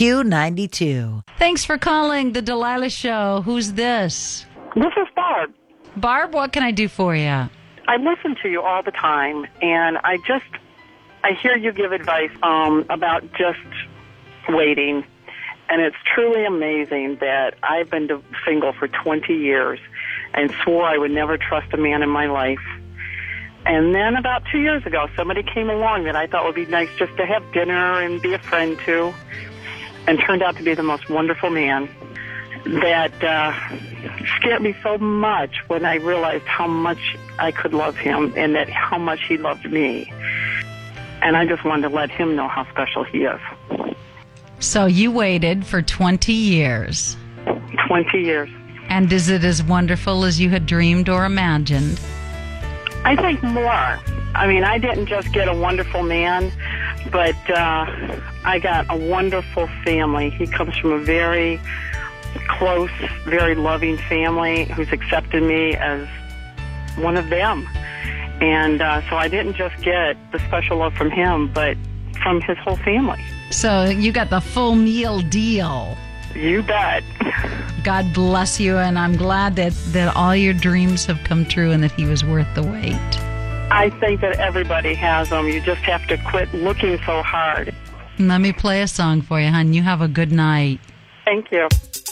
Q92. Thanks for calling the Delilah Show. Who's this? This is Barb. Barb, what can I do for you? I listen to you all the time, and I hear you give advice about just waiting, and it's truly amazing that I've been single for 20 years and swore I would never trust a man in my life. And then about 2 years ago, somebody came along that I thought would be nice just to have dinner and be a friend to, and turned out to be the most wonderful man that scared me so much when I realized how much I could love him and that how much he loved me. And I just wanted to let him know how special he is. So you waited for 20 years. 20 years. And is it as wonderful as you had dreamed or imagined? I think more. I mean, I didn't just get a wonderful man, but I got a wonderful family. He comes from a very close, very loving family who's accepted me as one of them. And so I didn't just get the special love from him, but from his whole family. So you got the full meal deal. You bet. God bless you, and I'm glad that all your dreams have come true and that he was worth the wait. I think that everybody has them. You just have to quit looking so hard. Let me play a song for you, hon. You have a good night. Thank you.